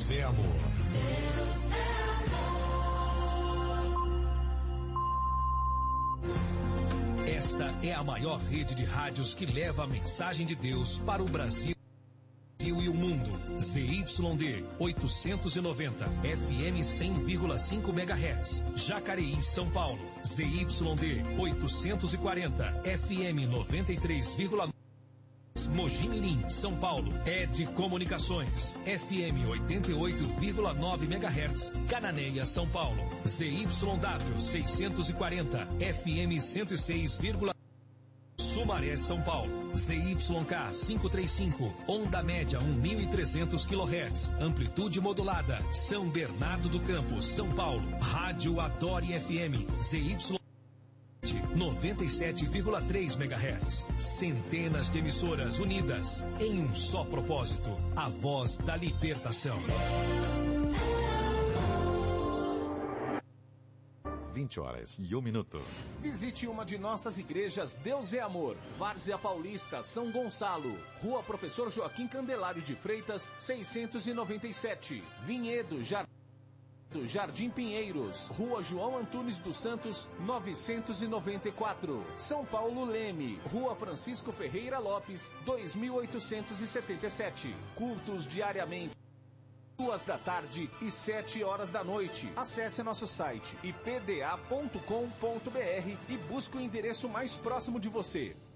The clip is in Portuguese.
Deus é amor. Deus é amor. Esta é a maior rede de rádios que leva a mensagem de Deus para o Brasil e o mundo. ZYD 890, FM 100,5 MHz. Jacareí, São Paulo. ZYD 840, FM 93,9. Mogi Mirim, São Paulo. ED Comunicações, FM 88,9 MHz. Cananéia, São Paulo. ZYW 640, FM 106,1. Sumaré, São Paulo. ZYK 535, onda média 1.300 kHz, amplitude modulada. São Bernardo do Campo, São Paulo. Rádio Adore FM, ZY 97,3 MHz. Centenas de emissoras unidas em um só propósito: a voz da libertação. 20h01. Visite uma de nossas igrejas. Deus é Amor, Várzea Paulista, São Gonçalo, Rua Professor Joaquim Candelário de Freitas, 697, Vinhedo, Jardim Pinheiros, Rua João Antunes dos Santos, 994, São Paulo Leme, Rua Francisco Ferreira Lopes, 2877. Cultos diariamente, 2 da tarde e 7 horas da noite. Acesse nosso site ipda.com.br e busque o endereço mais próximo de você.